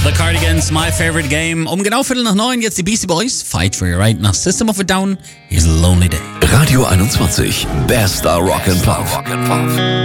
The Cardigans, My Favorite Game. Um genau 8:45 jetzt die Beastie Boys. Fight for your right nach System of a Down. Here's a Lonely Day. Radio 21. Bester Rock and Pop.